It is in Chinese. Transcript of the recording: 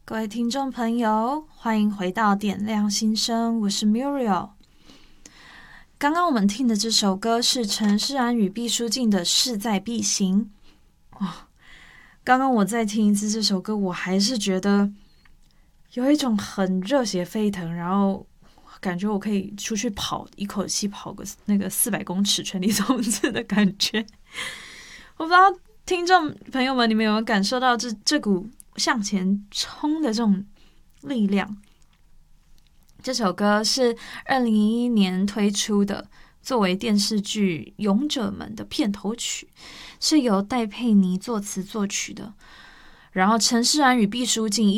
各位听众朋友，欢迎回到点亮心声，我是 Muriel。刚刚我们听的这首歌是陈势安与毕书尽的《势在必行》。刚刚我再听一次这首歌，我还是觉得有一种很热血沸腾，然后感觉我可以出去跑，一口气跑个那个400公尺全力冲刺的感觉。我不知道听众朋友们，你们有没有感受到这股向前冲的这种力量？这首歌是2011年推出的，作为电视剧《勇者们》的片头曲，是由戴佩妮作词作曲的。然后陈势安与毕书尽